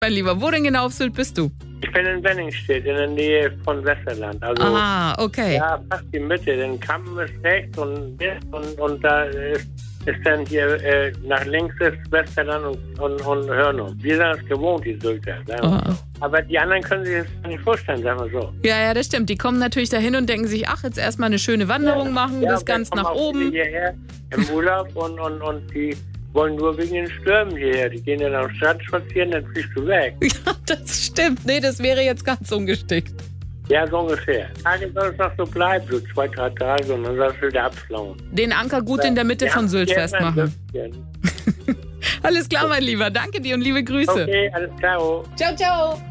Mein Lieber, wo denn genau auf Sylt bist du? Ich bin in Wenningstedt, in der Nähe von Westerland. Also, okay. Ja, fast die Mitte. Den Kampen ist rechts und da ist dann hier nach links ist Westerland und Hörnum. Wir sind es gewohnt, die Sylter. Aber die anderen können sich das nicht vorstellen, sagen wir so. Ja, das stimmt. Die kommen natürlich dahin und denken sich, ach, jetzt erstmal eine schöne Wanderung machen, bis ganz nach oben. Hierher im Urlaub und die wollen nur wegen den Stürmen hierher. Die gehen dann am Strand spazieren, dann fliegst du weg. Ja, das stimmt. Nee, das wäre jetzt ganz ungeschickt. Ja, so ungefähr. Tage soll es noch so bleiben, so 2-3 Tage und dann sollst du wieder abflauen. Den Anker gut in der Mitte von Sylt festmachen. Alles klar, mein Lieber. Danke dir und liebe Grüße. Okay, alles klar. Ciao, ciao.